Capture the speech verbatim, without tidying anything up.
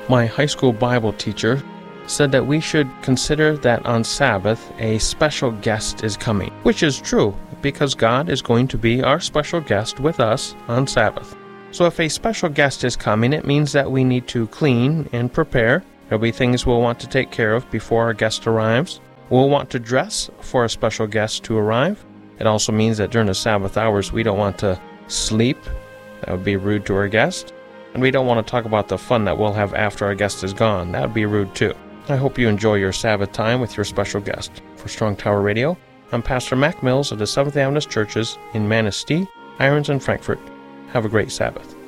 My high school Bible teacher said that we should consider that on Sabbath a special guest is coming, which is true because God is going to be our special guest with us on Sabbath. So if a special guest is coming, it means that we need to clean and prepare. There'll be things we'll want to take care of before our guest arrives. We'll want to dress for a special guest to arrive. It also means that during the Sabbath hours we don't want to sleep. That would be rude to our guest. And we don't want to talk about the fun that we'll have after our guest is gone. That would be rude too. I hope you enjoy your Sabbath time with your special guest. For Strong Tower Radio, I'm Pastor Mac Mills of the Seventh-day Adventist Churches in Manistee, Irons, and Frankfort. Have a great Sabbath.